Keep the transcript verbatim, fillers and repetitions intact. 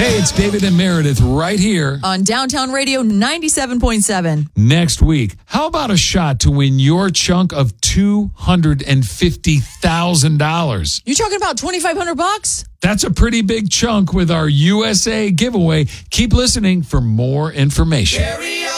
Hey, it's David and Meredith right here on Downtown Radio ninety-seven point seven. Next week, how about a shot to win your chunk of two hundred fifty thousand dollars? You talking about twenty-five hundred bucks? That's a pretty big chunk with our U S A giveaway. Keep listening for more information.